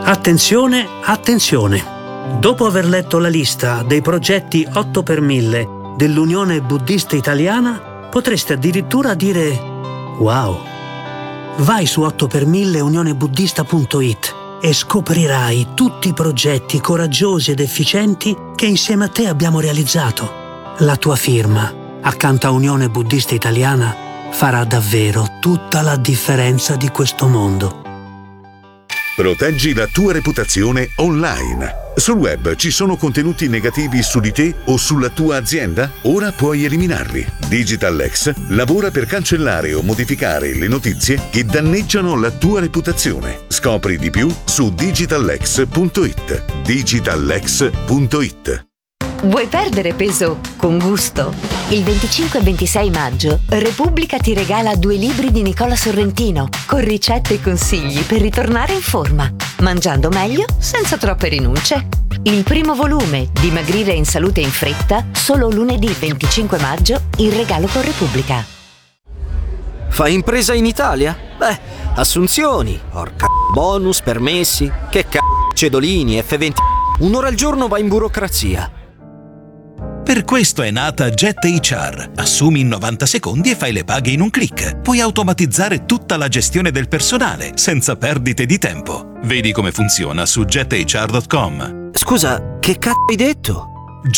Attenzione, attenzione! Dopo aver letto la lista dei progetti 8 per 1000 dell'Unione Buddista Italiana, potreste addirittura dire wow! Vai su 8per1000 unionebuddista.it e scoprirai tutti i progetti coraggiosi ed efficienti che insieme a te abbiamo realizzato. La tua firma, accanto a Unione Buddista Italiana, farà davvero tutta la differenza di questo mondo. Proteggi la tua reputazione online. Sul web ci sono contenuti negativi su di te o sulla tua azienda? Ora puoi eliminarli. DigitalX lavora per cancellare o modificare le notizie che danneggiano la tua reputazione. Scopri di più su digitalx.it. digitalx.it. Vuoi perdere peso con gusto? Il 25 e 26 maggio Repubblica ti regala 2 libri di Nicola Sorrentino con ricette e consigli per ritornare in forma, mangiando meglio senza troppe rinunce. Il primo volume, Dimagrire in salute in fretta, solo lunedì 25 maggio in regalo con Repubblica. Fai impresa in Italia? Beh, assunzioni, bonus, permessi, cedolini, F20. Un'ora al giorno va in burocrazia. Per questo è nata Jet HR. Assumi in 90 secondi e fai le paghe in un click. Puoi automatizzare tutta la gestione del personale senza perdite di tempo. Vedi come funziona su jethr.com. Scusa, che hai detto?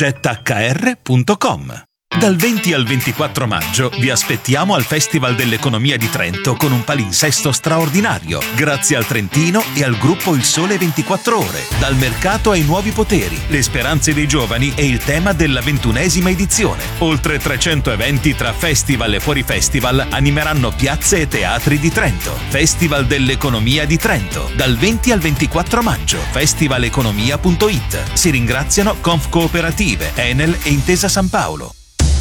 jethr.com. Dal 20 al 24 maggio vi aspettiamo al Festival dell'Economia di Trento con un palinsesto straordinario, grazie al Trentino e al gruppo Il Sole 24 Ore. Dal mercato ai nuovi poteri, le speranze dei giovani e il tema della 21esima edizione. Oltre 300 eventi tra festival e fuori festival animeranno piazze e teatri di Trento. Festival dell'Economia di Trento, dal 20 al 24 maggio. festivaleconomia.it. Si ringraziano Conf Cooperative, Enel e Intesa San Paolo.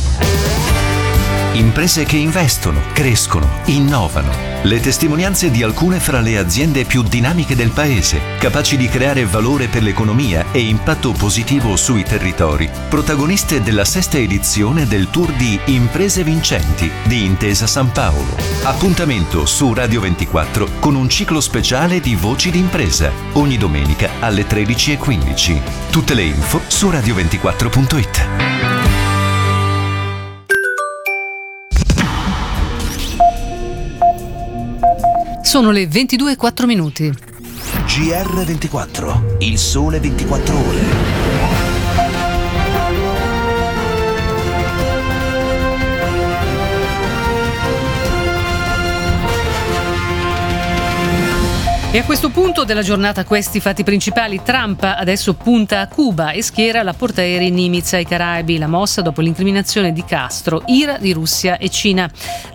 Imprese che investono, crescono, innovano. Le testimonianze di alcune fra le aziende più dinamiche del paese, capaci di creare valore per l'economia e impatto positivo sui territori. Protagoniste della 6ª edizione del tour di Imprese Vincenti di Intesa San Paolo. Appuntamento su Radio 24 con un ciclo speciale di Voci d'impresa, ogni domenica alle 13:15. Tutte le info su radio24.it. Sono le 22:04. GR24, il sole 24 ore. E a questo punto della giornata, questi fatti principali. Trump adesso punta a Cuba e schiera la portaerei Nimitz ai Caraibi. La mossa dopo l'incriminazione di Castro, ira di Russia e Cina.